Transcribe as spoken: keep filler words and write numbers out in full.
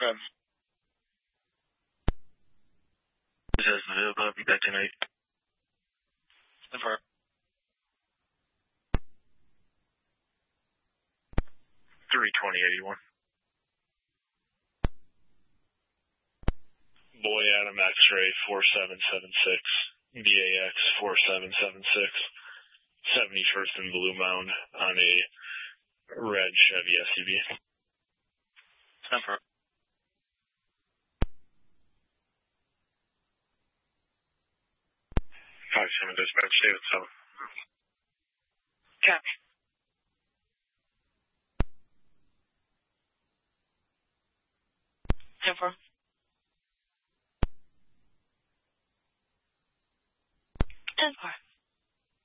ten. This is available. I'll be back tonight. ten four. three twenty eighty-one. Boy Adam X-ray four seven seven six. B A X four seven seven six. seventy-first and Blue Mound on a red Chevy S U V. ten four. five seven dispatch, David seven. Copy. ten four. ten four.